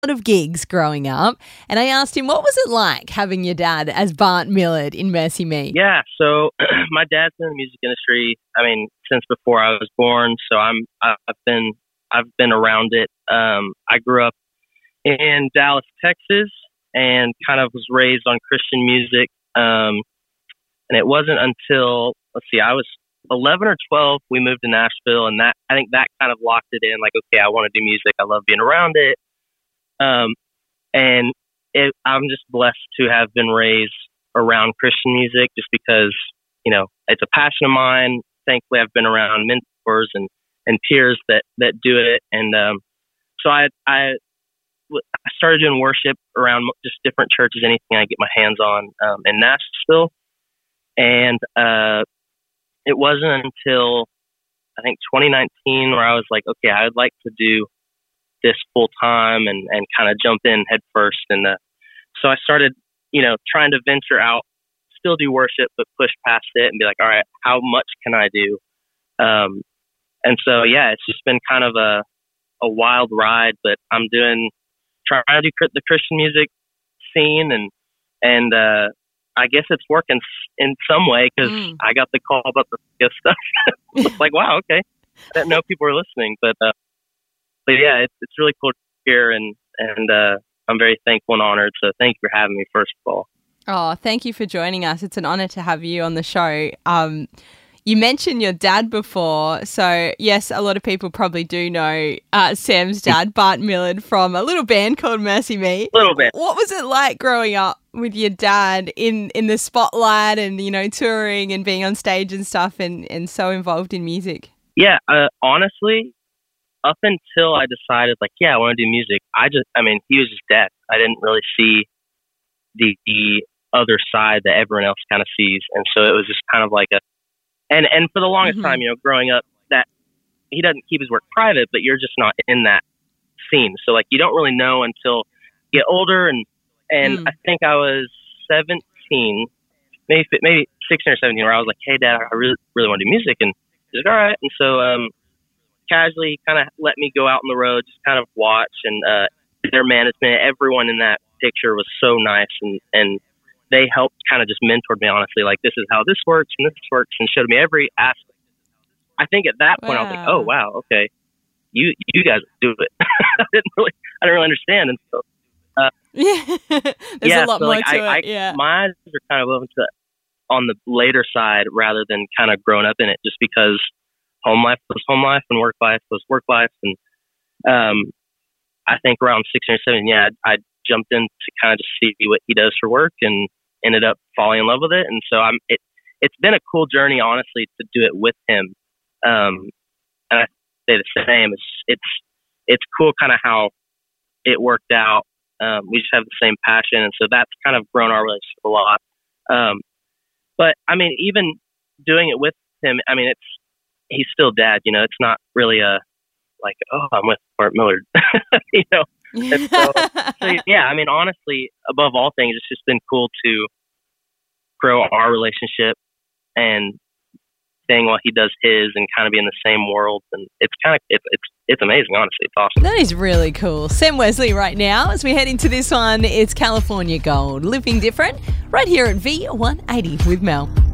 of gigs growing up, and I asked him what was it like having your dad as Bart Millard in Mercy Me. Yeah, so my dad's in the music industry. I mean, since before I was born, so I've been around it. I grew up in Dallas, Texas, and kind of was raised on Christian music. And it wasn't until I was 11 or 12, we moved to Nashville, and I think that kind of locked it in. Like, okay, I want to do music. I love being around it. I'm just blessed to have been raised around Christian music, just because it's a passion of mine. Thankfully, I've been around mentors and peers that do it, and so I started doing worship around just different churches, anything I get my hands on in Nashville, and it wasn't until I think 2019 where I was like, okay, I would like to do this full time and kind of jump in head first. And so I started, trying to venture out, still do worship, but push past it and be like, all right, how much can I do? And so, yeah, it's just been kind of a wild ride, but I'm trying to do the Christian music scene, and I guess it's working in some way, because I got the call about the gift stuff. It's like, wow, okay. I didn't know people were listening, but yeah, it's really cool to hear, and I'm very thankful and honored. So thank you for having me, first of all. Oh, thank you for joining us. It's an honor to have you on the show. You mentioned your dad before, so yes, a lot of people probably do know Sam's dad, Bart Millard, from a little band called Mercy Me. A little bit. What was it like growing up with your dad in the spotlight and, touring and being on stage and stuff, and so involved in music? Yeah, honestly, up until I decided, I want to do music, he was just dad. I didn't really see the other side that everyone else kind of sees, and so it was just kind of like and for the longest time, growing up, that he doesn't keep his work private, but you're just not in that scene. So you don't really know until you get older. And I think I was 17, maybe 16 or 17, where I was like, hey, Dad, I really, really want to do music. And he's like, all right. And so casually kind of let me go out on the road, just kind of watch. And their management, everyone in that picture was so nice. And they helped kind of just mentored me, honestly, like, this is how this works and this works, and showed me every aspect. I think at that point, I was like, oh, wow, okay, you guys do it. I didn't really understand. And so, there's a lot more to it. Yeah. My eyes are kind of open to on the later side rather than kind of growing up in it, just because home life was home life and work life was work life. And I think around 16 or 17, I jumped in to kind of just see what he does for work, and ended up falling in love with it. And so it's been a cool journey, honestly, to do it with him. And I say the same. It's cool kind of how it worked out. We just have the same passion, and so that's kind of grown our relationship a lot. But even doing it with him, he's still dad. It's not really I'm with Bart Millard. And so yeah, honestly, above all things, it's just been cool to grow our relationship and thing while he does his, and kind of be in the same world. And it's amazing, honestly. It's awesome. That is really cool. Sam Wesley right now, as we head into this one, it's California Gold, Living Different, right here at V180 with Mel.